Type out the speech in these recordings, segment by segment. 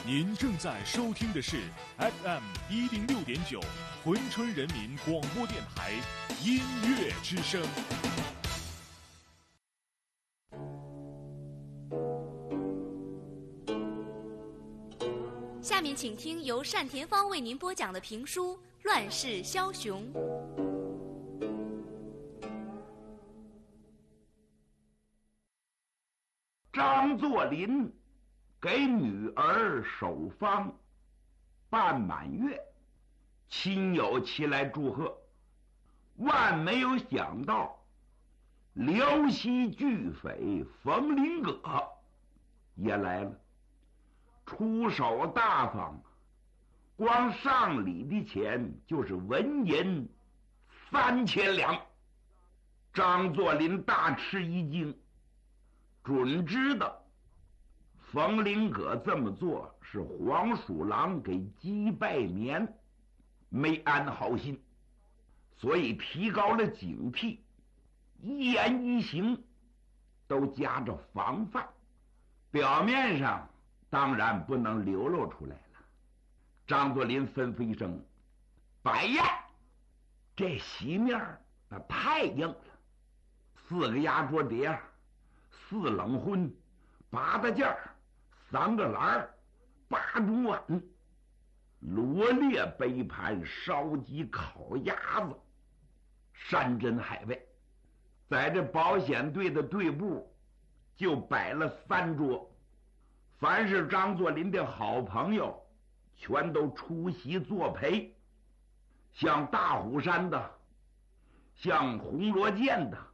您正在收听的是 FM106.9珲春人民广播电台音乐之声。 下面请听由单田芳为您播讲的评书《乱世枭雄》。 张作霖给女儿守丧，办满月，亲友齐来祝贺。万没有想到，辽西巨匪冯麟葛也来了，出手大方，光上礼的钱就是纹银3000两。张作霖大吃一惊，准知道冯麟葛这么做是黄鼠狼给鸡拜年，没安好心，所以提高了警惕，一言一行都夹着防范。表面上当然不能流露出来了。张作霖吩咐一声：“摆宴。”这席面那太硬了，4个压桌碟，4冷荤，8大件，3个篮，8种碗，罗列杯盘，烧鸡烤鸭子，山珍海味。在这保险队的队部就摆了3桌，凡是张作霖的好朋友全都出席作陪，像大虎山的，像红罗涧的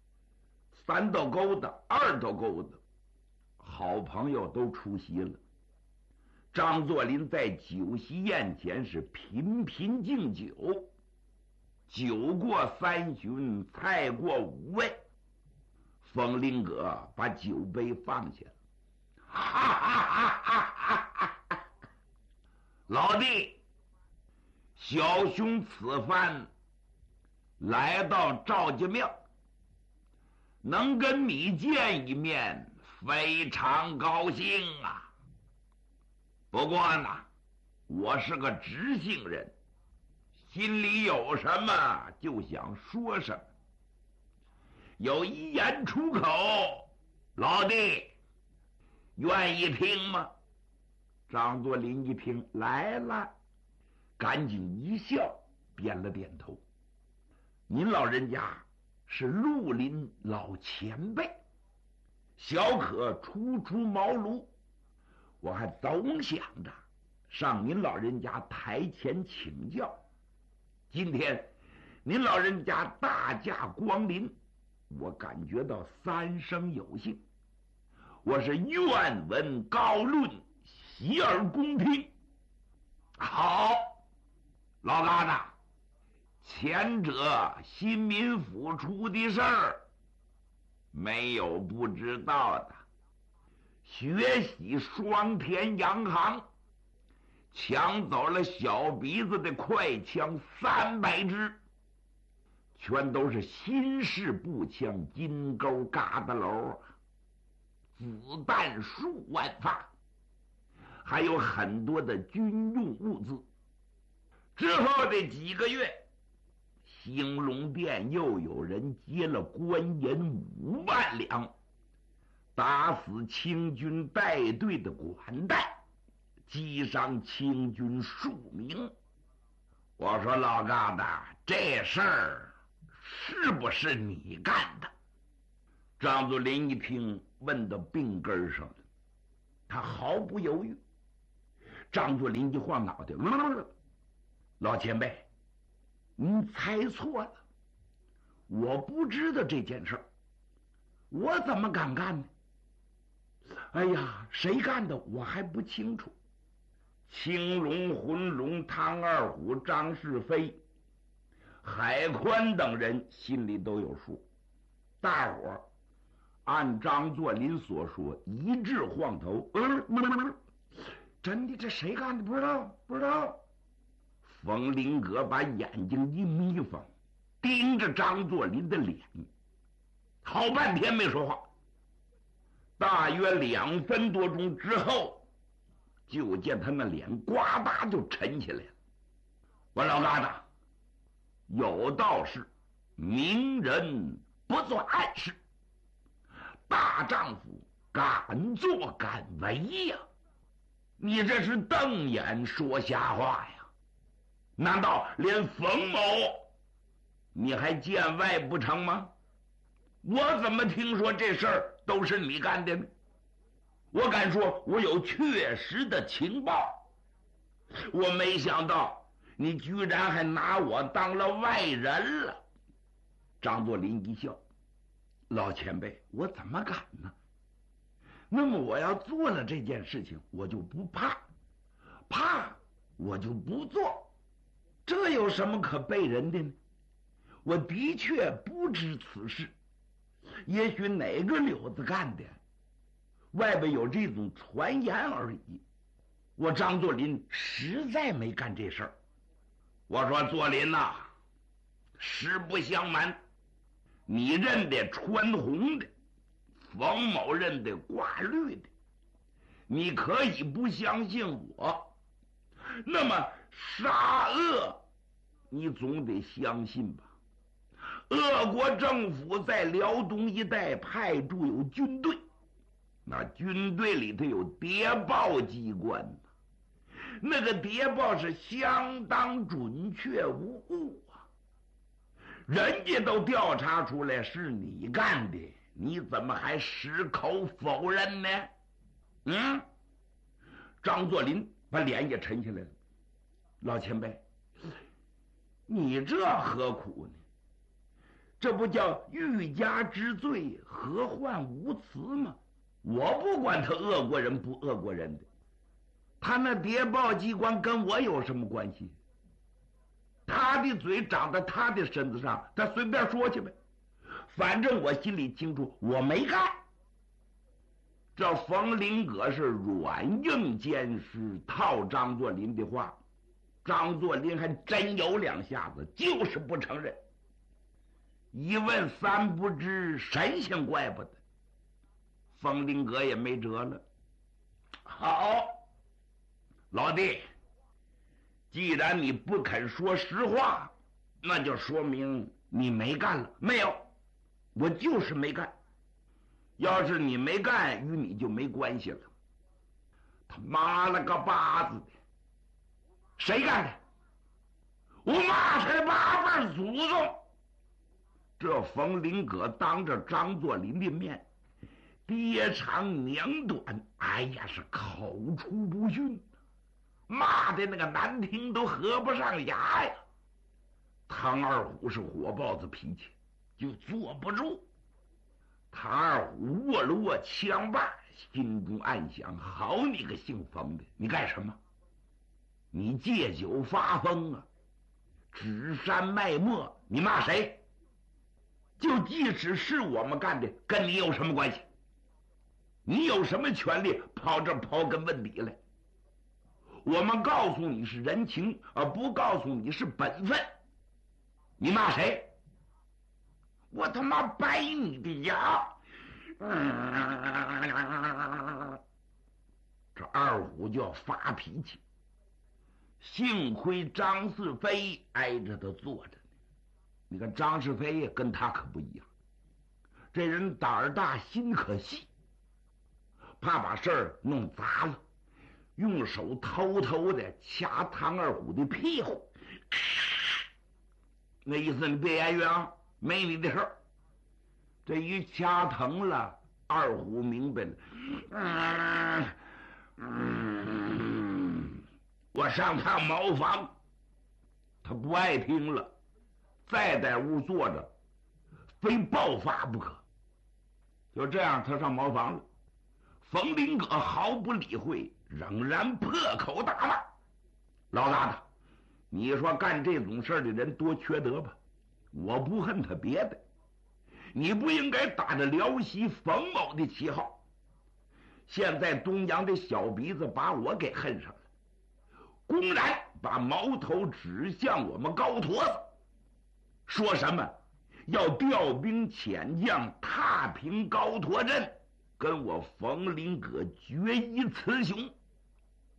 ，3斗沟的，2斗沟的好朋友都出席了。张作霖在酒席宴前是频频敬酒，酒过3巡，菜过5味。冯麟葛把酒杯放下了，哈哈哈哈哈哈！老弟，小兄此番来到赵家庙，能跟你见一面，非常高兴啊。不过呢，我是个直性人，心里有什么就想说什么，有一言出口，老弟愿意听吗？张作霖一听来了，赶紧一笑，点了点头。您老人家是绿林老前辈，小可初出茅庐，我还总想着上您老人家台前请教。今天您老人家大驾光临，我感觉到3生有幸，我是愿闻高论，洗耳恭听。好，老疙瘩，前者新民府出的事儿，没有不知道的。学习双田洋行，抢走了小鼻子的快枪300支，全都是新式步枪，金钩疙瘩篓，子弹数万发，还有很多的军用物资。之后的几个月，兴隆殿又有人接了官银5万两，打死清军带队的管带，击伤清军数名。我说老疙瘩，这事儿是不是你干的？张作霖一听，问到病根上了，他毫不犹豫。张作霖一晃脑袋，老前辈，您猜错了，我不知道这件事儿，我怎么敢干呢？哎呀，谁干的我还不清楚。青龙、浑龙、汤二虎、张世飞、海宽等人心里都有数。大伙儿按张作霖所说一致晃头，真的，这谁干的？不知道，不知道。冯麟葛把眼睛一眯缝，盯着张作霖的脸，好半天没说话。大约2分多钟之后， 就见他那脸呱嗒就沉起来了。我老疙瘩，有道是明人不做暗事，大丈夫敢作敢为呀！你这是瞪眼说瞎话呀！难道连冯某你还见外不成吗？我怎么听说这事儿都是你干的呢？我敢说我有确实的情报，我没想到你居然还拿我当了外人了。张作霖一笑，老前辈，我怎么敢呢？那么我要做了这件事情，我就不怕，怕我就不做，这有什么可背人的呢？我的确不知此事，也许哪个柳子干的，外边有这种传言而已。我张作霖实在没干这事儿。我说作霖呐，实不相瞒，你认得穿红的，冯某认得挂绿的，你可以不相信我，那么沙俄你总得相信吧？俄国政府在辽东一带派驻有军队，那军队里头有谍报机关，那个谍报是相当准确无误啊，人家都调查出来是你干的，你怎么还矢口否认呢？张作霖把脸也沉下来了。老前辈，你这何苦呢？这不叫欲加之罪，何患无辞吗？我不管他恶过人不恶过人的，他那谍报机关跟我有什么关系？他的嘴长在他的身子上，他随便说去呗。反正我心里清楚，我没干。这冯林阁是软硬兼施，套张作霖的话，张作霖还真有两下子，就是不承认。一问三不知，神仙怪不得。冯林阁也没辙了。好，老弟，既然你不肯说实话，那就说明你没干了。没有，我就是没干。要是你没干，与你就没关系了。他妈了个巴子的，谁干的？我骂他的八辈祖宗！这冯林阁当着张作霖的面，爹长娘短，哎呀，是口出不逊，骂的那个难听都合不上牙呀。唐二虎是火爆子脾气，就坐不住。唐二虎握了握枪把，心中暗想：好你个姓冯的，你干什么？你借酒发疯啊，指山卖墨，你骂谁？就即使是我们干的，跟你有什么关系？你有什么权利跑这刨根问底来？我们告诉你是人情，而不告诉你是本分。你骂谁？我他妈掰你的牙！这二虎就要发脾气，幸亏张世飞挨着他坐着呢。你看张世飞也跟他可不一样，这人胆儿大心可细，怕把事儿弄砸了，用手偷偷的掐唐二虎的屁股，那意思你别言语啊，没你的事儿。这一掐疼了，二虎明白了，我上趟茅房，他不爱听了，再在屋坐着，非爆发不可。就这样，他上茅房了。冯林阁毫不理会，仍然破口大骂：“老疙瘩，你说干这种事儿的人多缺德吧？我不恨他别的，你不应该打着辽西冯某的旗号。现在东洋的小鼻子把我给恨上了，公然把矛头指向我们高坨子，说什么要调兵遣将踏平高坨镇，跟我冯林阁决一雌雄。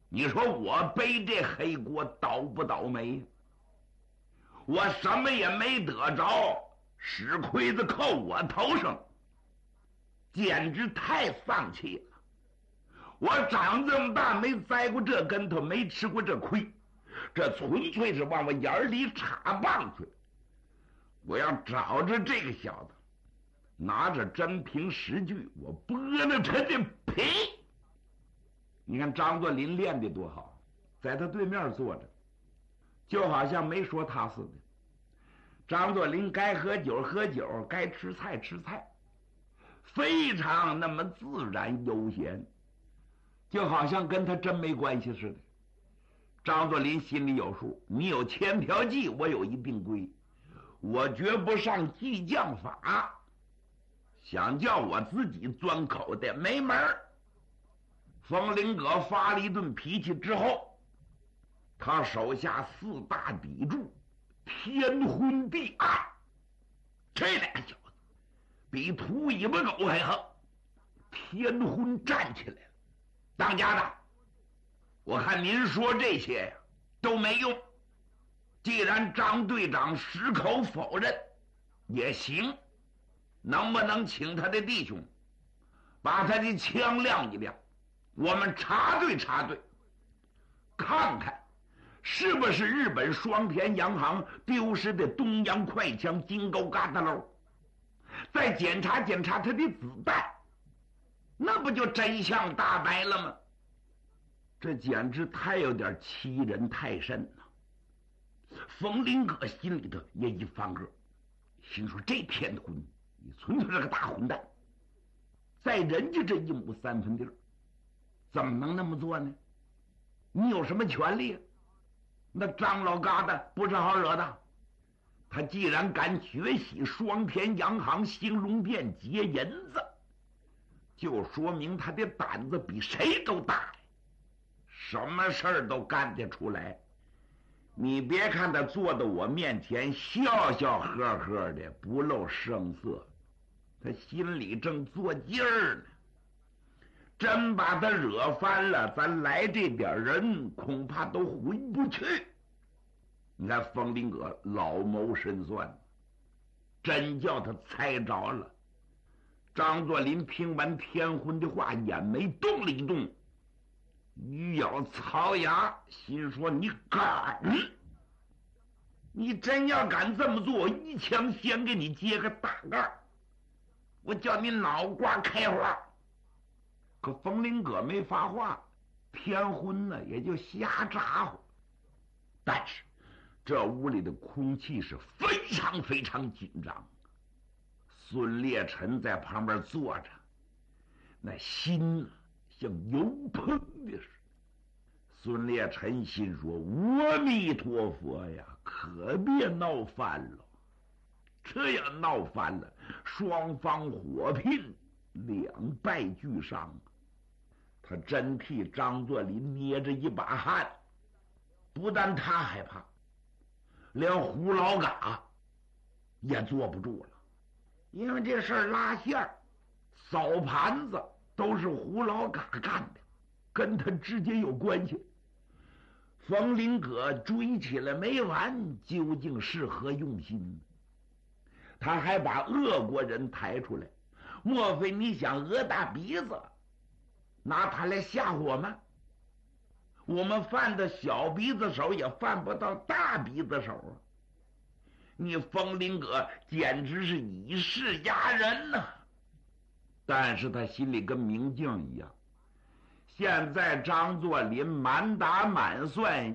你说我背这黑锅倒不倒霉？我什么也没得着，屎盔子扣我头上，简直太丧气了。我长这么大没栽过这跟头，没吃过这亏，这纯粹是往我眼里插棒去。我要找着这个小子，拿着真凭实据，我剥了他的皮。你看张作霖练得多好，在他对面坐着，就好像没说他似的。张作霖该喝酒喝酒，该吃菜吃菜，非常那么自然悠闲，就好像跟他真没关系似的。张作霖心里有数，你有千条计，我有一定规，我绝不上计将法，想叫我自己钻口袋没门儿。冯麟阁发了一顿脾气之后，他手下4大砥柱天昏地暗，这俩小子比秃尾巴狗还横。天昏站起来了，当家的，我看您说这些呀都没用，既然张队长矢口否认也行，能不能请他的弟兄把他的枪亮一亮，我们查对查对，看看是不是日本双田洋行丢失的东洋快枪金钩疙瘩漏，再检查检查他的子弹，那不就真相大白了吗？这简直太有点欺人太甚了。冯麟阁心里头也一翻个，心说这天昏，你纯粹是个大混蛋，在人家这1亩3分地，怎么能那么做呢？你有什么权利？那张老疙瘩不是好惹的，他既然敢学习双田洋行兴隆店劫银子，就说明他的胆子比谁都大，什么事儿都干得出来。你别看他坐到我面前笑笑呵呵的，不露声色，他心里正做劲儿呢。真把他惹翻了，咱来这点人恐怕都回不去。你看冯麟阁老谋深算，真叫他猜着了。张作霖听完天昏的话，眼眉动了一动，欲咬槽牙，心说你敢？你真要敢这么做，我一枪先给你揭个大盖，我叫你脑瓜开花。可冯麟阁没发话，天昏呢也就瞎咋呼。但是这屋里的空气是非常非常紧张。孙烈臣在旁边坐着，那心像油烹的似的。孙烈臣心说：阿弥陀佛呀，可别闹翻了。这样闹翻了，双方火拼，2败俱伤。他真替张作霖捏着一把汗，不但他害怕，连胡老嘎也坐不住了。因为这事儿拉线儿、扫盘子都是胡老嘎干的，跟他直接有关系。冯麟阁追起来没完，究竟是何用心？他还把俄国人抬出来，莫非你想讹大鼻子，拿他来吓唬我们？我们犯的小鼻子手也犯不到大鼻子手啊！你冯麟阁简直是以势压人呐！但是他心里跟明镜一样，现在张作霖满打满算